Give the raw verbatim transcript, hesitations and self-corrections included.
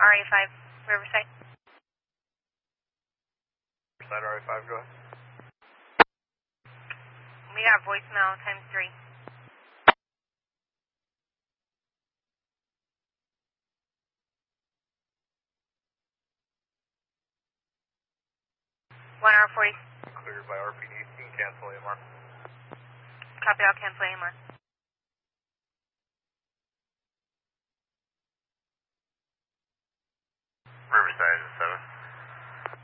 R A five, Riverside. Riverside R A five, go ahead. We got voicemail times three. One hour forty. Cleared by R P D. You can cancel A M R. Copy, I'll cancel A M R. Riverside is seven.